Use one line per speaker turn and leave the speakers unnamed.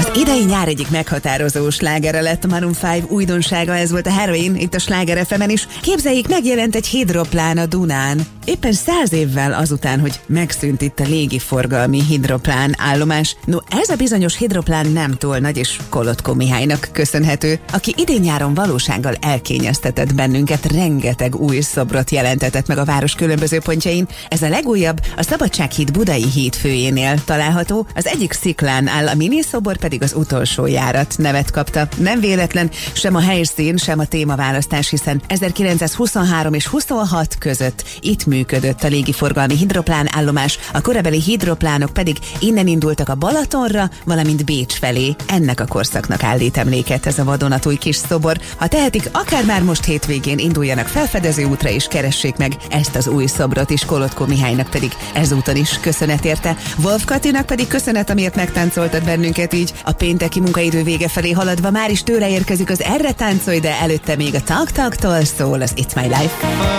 idei nyár egyik meghatározó slágere lett a Maroon 5 újdonsága, ez volt a Heroin, itt a Sláger FM-en is. Képzeljék, megjelent egy hidroplán a Dunán. Éppen 100 évvel azután, hogy megszűnt itt a légiforgalmi hidroplán állomás. No, ez a bizonyos hidroplán nem túl nagy, és Kolotko Mihálynak köszönhető, aki idén nyáron valósággal elkényeztetett bennünket, rengeteg új szobrot jelentetett meg a város különböző pontjain. Ez a legújabb, a Szabadsághíd budai hídfőjénél található, az egyik sziklán áll, a miniszobor pedig az utolsó járat nevet kapta. Nem véletlen sem a helyszín, sem a témaválasztás, hiszen 1923 és 26 között itt működött a légiforgalmi hidroplán állomás, a korabeli hidroplánok pedig innen indultak a Balatonra, valamint Bécs felé. Ennek a korszaknak állít emléket ez a vadonatúj kis szobor. Ha tehetik, akár már most hétvégén induljanak felfedező útra és keressék meg ezt az új szobrot is, Kolotko Mihálynak pedig ezúton is köszönet érte. Wolf Katinak pedig köszönet, amiért megtáncoltad bennünket így. A pénteki munkaidő vége felé haladva már is tőle érkezik az Erre táncolj, de előtte még a Tak-Taktól szól az It's My Life.